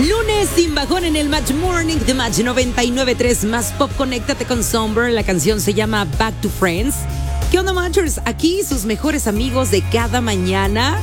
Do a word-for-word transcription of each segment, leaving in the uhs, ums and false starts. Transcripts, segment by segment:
Lunes sin bajón en el Match Morning de Match noventa y nueve punto tres más pop. Conéctate con Somber. La canción se llama Back to Friends. ¿Qué onda, Matchers? Aquí sus mejores amigos de cada mañana.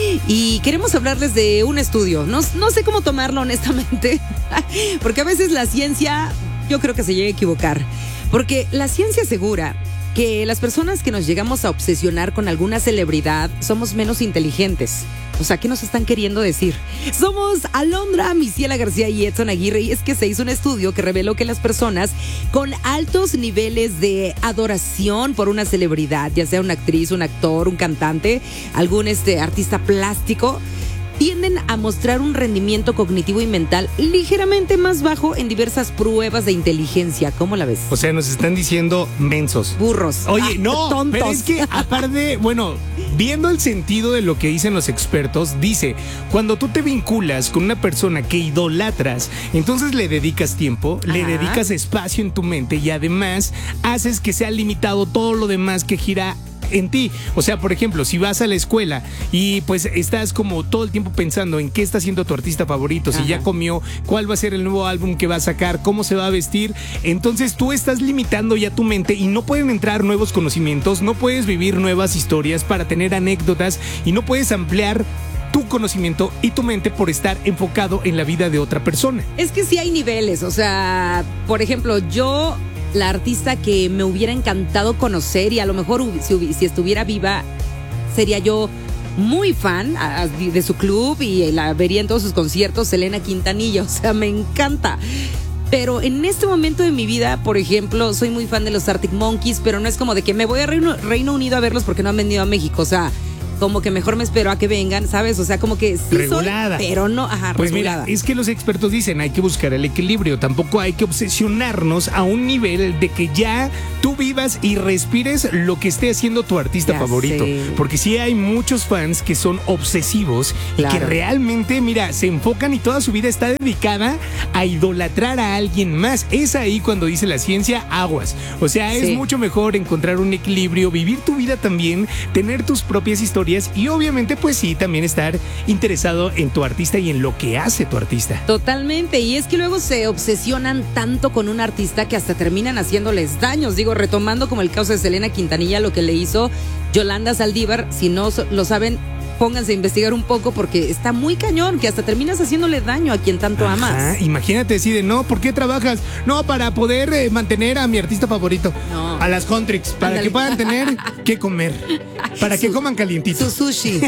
Y queremos hablarles de un estudio. No, no sé cómo tomarlo, honestamente. Porque a veces la ciencia, yo creo que se llega a equivocar. Porque la ciencia asegura que las personas que nos llegamos a obsesionar con alguna celebridad somos menos inteligentes. O sea, ¿qué nos están queriendo decir? Somos Alondra, Misiela García y Edson Aguirre, y es que se hizo un estudio que reveló que las personas con altos niveles de adoración por una celebridad, ya sea una actriz, un actor, un cantante, algún este artista plástico, tienden a mostrar un rendimiento cognitivo y mental ligeramente más bajo en diversas pruebas de inteligencia. ¿Cómo la ves? O sea, nos están diciendo mensos. Burros. Oye, ah, no, tontos. Pero es que aparte, bueno, viendo el sentido de lo que dicen los expertos, dice, cuando tú te vinculas con una persona que idolatras, entonces le dedicas tiempo, Ajá. le dedicas espacio en tu mente y además haces que sea limitado todo lo demás que gira en ti. O sea, por ejemplo, si vas a la escuela y pues estás como todo el tiempo pensando en qué está haciendo tu artista favorito, si Ajá. ya comió, cuál va a ser el nuevo álbum que va a sacar, cómo se va a vestir, entonces tú estás limitando ya tu mente y no pueden entrar nuevos conocimientos, no puedes vivir nuevas historias para tener anécdotas y no puedes ampliar tu conocimiento y tu mente por estar enfocado en la vida de otra persona. Es que sí hay niveles, o sea, por ejemplo, yo la artista que me hubiera encantado conocer y a lo mejor si, si estuviera viva sería yo muy fan de su club y la vería en todos sus conciertos, Selena Quintanilla, o sea, me encanta. Pero en este momento de mi vida, por ejemplo, soy muy fan de los Arctic Monkeys, pero no es como de que me voy a Reino, Reino Unido a verlos porque no han venido a México, o sea, como que mejor me espero a que vengan, ¿sabes? O sea, como que sí regulada. Soy, pero no, ajá, pues regulada. Mira, es que los expertos dicen, hay que buscar el equilibrio, tampoco hay que obsesionarnos a un nivel de que ya tú vivas y respires lo que esté haciendo tu artista ya favorito, sé. Porque sí hay muchos fans que son obsesivos claro. y que realmente, mira, se enfocan y toda su vida está dedicada a idolatrar a alguien más. Es ahí cuando dice la ciencia, aguas. O sea, sí. es mucho mejor encontrar un equilibrio, vivir tu vida también, tener tus propias historias y obviamente pues sí, también estar interesado en tu artista y en lo que hace tu artista. Totalmente, y es que luego se obsesionan tanto con un artista que hasta terminan haciéndoles daños. Digo, retomando como el caso de Selena Quintanilla, lo que le hizo Yolanda Saldívar, si no lo saben, pónganse a investigar un poco porque está muy cañón, que hasta terminas haciéndole daño a quien tanto Ajá, amas. Imagínate, decide, no, ¿por qué trabajas? No, para poder eh, mantener a mi artista favorito. No. A las Huntrix, para Andale. que puedan tener que comer. Para Su, que coman calientito. Su sushi.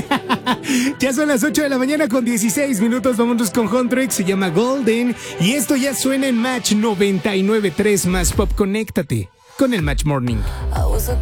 Ya son las ocho de la mañana con dieciséis minutos. Vámonos con Huntrix, se llama Golden. Y esto ya suena en Match noventa y nueve punto tres más pop. Conéctate con el Match Morning.